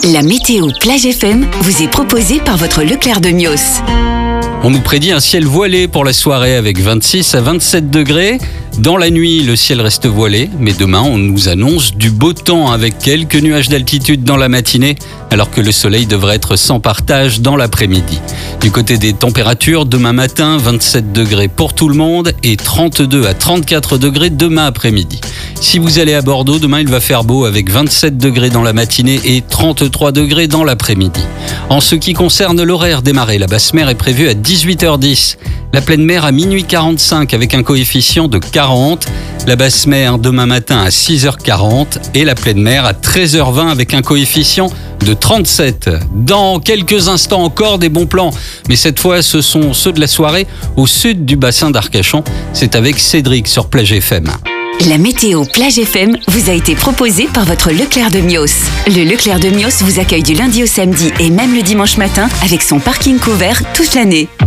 La météo Plage FM vous est proposée par votre Leclerc de Mios. On nous prédit un ciel voilé pour la soirée avec 26 à 27 degrés. Dans la nuit, le ciel reste voilé, mais demain, on nous annonce du beau temps avec quelques nuages d'altitude dans la matinée, alors que le soleil devrait être sans partage dans l'après-midi. Du côté des températures, demain matin, 27 degrés pour tout le monde et 32 à 34 degrés demain après-midi. Si vous allez à Bordeaux, demain, il va faire beau avec 27 degrés dans la matinée et 33 degrés dans l'après-midi. En ce qui concerne l'horaire des marées, la basse mer est prévue à 18h10. La pleine mer à minuit 45 avec un coefficient de 40. La basse mer demain matin à 6h40 et la pleine mer à 13h20 avec un coefficient de 37. Dans quelques instants encore des bons plans, mais cette fois ce sont ceux de la soirée au sud du bassin d'Arcachon. C'est avec Cédric sur Plage FM. La météo Plage FM vous a été proposée par votre Leclerc de Mios. Le Leclerc de Mios vous accueille du lundi au samedi et même le dimanche matin avec son parking couvert toute l'année.